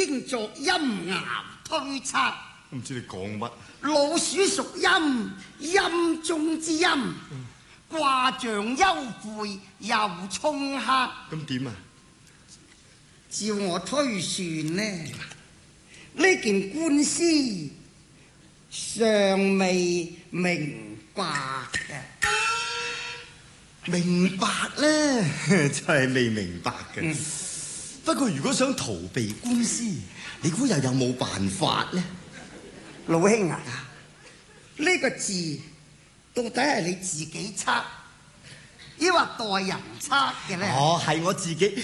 先作陰爻推測。 唔知你講乜？ 老鼠屬陰，陰中之陰，卦象幽晦又沖克。 咁點啊？ 照我推算呢，呢件官司尚未明白嘅。 明白咧，就係未明白嘅。不過如果想逃避官司，你估又有冇辦法咧？ 老兄啊，呢個字到底係你自己測，抑或代人測嘅咧？ 哦，係我自己，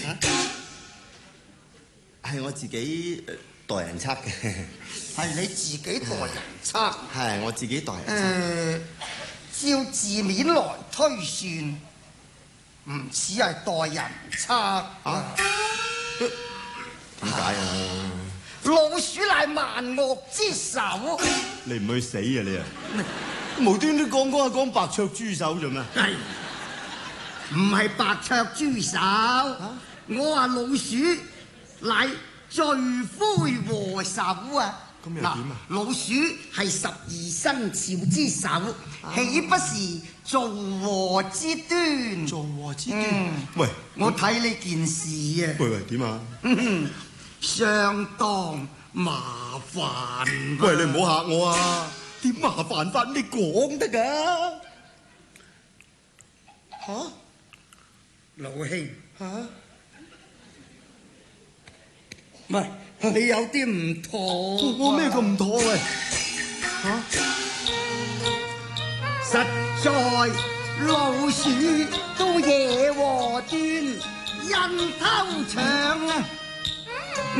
係我自己代人測嘅。 係你自己代人測。 係我自己代人測。 照字面來推算，唔似係代人測啊？ 點解啊？ 老鼠乃萬惡之首。 你唔去死啊你啊！無端端講白灼豬手做咩？ 係唔係白灼豬手？我話老鼠乃罪魁禍首啊！ 咁又點啊？ 老鼠係12生肖之首，豈不是造禍之端？ 造禍之端。喂， 我睇呢件事啊。 喂，點啊？ 相當麻煩。 喂，你唔好嚇我啊！點麻煩法你講得㗎？嚇， 老兄喂，你有啲唔妥。 我咩咁唔妥喂？ 實在老鼠都惹禍端，因偷搶啊！